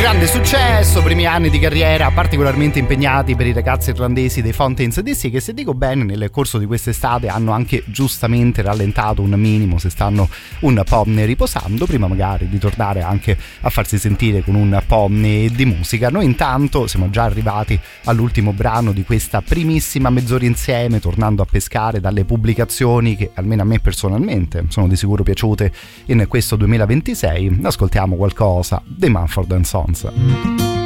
grande successo, primi anni di carriera particolarmente impegnati per i ragazzi irlandesi dei Fountains DC, che se dico bene nel corso di quest'estate hanno anche giustamente rallentato un minimo, se stanno un po' riposando prima magari di tornare anche a farsi sentire con un po' di musica. Noi intanto siamo già arrivati all'ultimo brano di questa primissima mezz'ora insieme, tornando a pescare dalle pubblicazioni che almeno a me personalmente sono di sicuro piaciute in questo 2026. Ascoltiamo qualcosa dei Mumford & Sons.